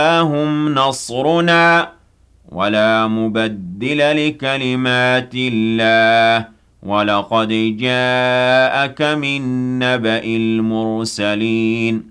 هم نصرنا ولا مبدل لكلمات الله ولقد جاءك من نبأ المرسلين